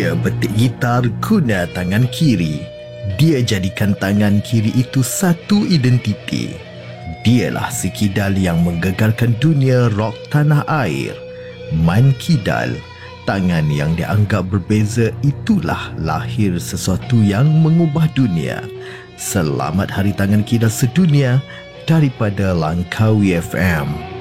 Dia betik gitar guna tangan kiri. Dia jadikan tangan kiri itu satu identiti. Dialah si Kidal yang menggegarkan dunia rock tanah air. Man Kidal, tangan yang dianggap berbeza, itulah lahir sesuatu yang mengubah dunia. Selamat Hari Tangan Kidal Sedunia daripada Langkawi FM.